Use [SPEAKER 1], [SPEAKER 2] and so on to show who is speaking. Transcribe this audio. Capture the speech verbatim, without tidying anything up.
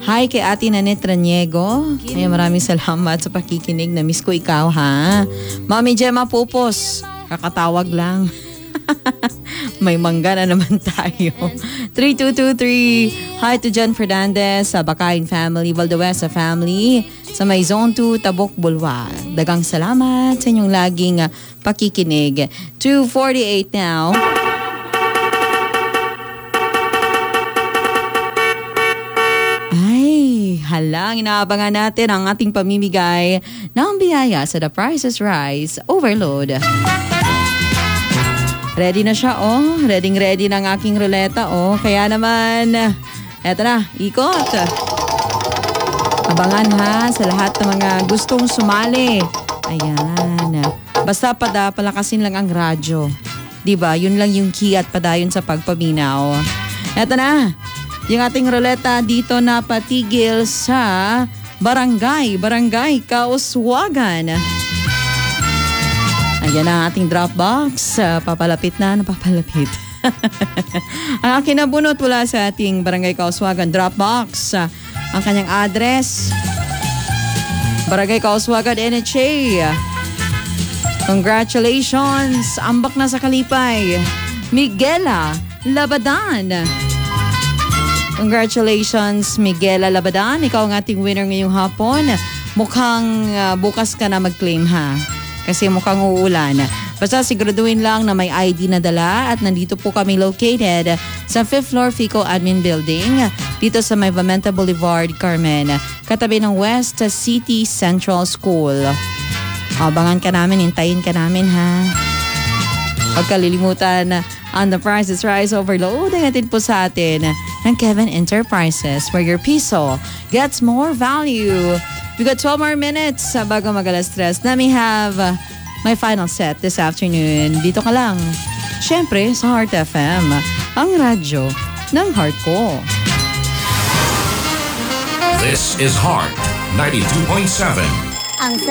[SPEAKER 1] Hi kay Ate Nanette Raniego. Ay, maraming salamat sa pakikinig. Na-miss ko ikaw, ha? Mami Gemma Pupos, kakatawag lang. May mangga na naman tayo. three two two three. Hi to John Fernandez sa Bakain family, Valdewesa family, sa may Zone two, Tabok, Bulwa. Dagang salamat sa inyong laging uh, pakikinig. two forty-eight now. Ay, halang inaabangan natin ang ating pamimigay ng biyaya sa The Price is Right Overload. Ready na siya, oh. Ready ready ng aking ruleta, oh. Kaya naman, eto na, ikot. Abangan ha sa lahat ng mga gustong sumali. Ayan. Basta pada palakasin lang ang radyo. Diba? Yun lang yung key at padayon sa pagpaminaw. Eto na, yung ating ruleta dito na patigil sa Barangay, Barangay Kauswagan. Ayan ang ating drop box. Uh, papalapit na, napapalapit. Ang aking nabunot mula sa ating Barangay Kauswagan drop box. Uh, ang kanyang address, Barangay Kauswagan, N H A. Congratulations! Ambak na sa kalipay. Miguela Labadan. Congratulations, Miguela Labadan. Ikaw ang ating winner ngayong hapon. Mukhang uh, bukas ka na mag-claim, ha? Kasi mukhang uulan. Basta siguraduhin lang na may I D na dala at nandito po kami located sa fifth floor FICO Admin Building dito sa may Vamenta Boulevard, Carmen, katabi ng West City Central School. Abangan ka namin, hintayin ka namin, ha? Huwag kalilimutan on The Price is Right Overload. Ang atin po sa atin ng Kevin Enterprises, where your piso gets more value. We got twelve more minutes uh, bago mag-alas tres. Let me have uh, my final set this afternoon. Dito ka lang. Siyempre, sa Heart F M. Ang radyo ng heart ko.
[SPEAKER 2] This is Heart ninety-two point seven.
[SPEAKER 3] Ang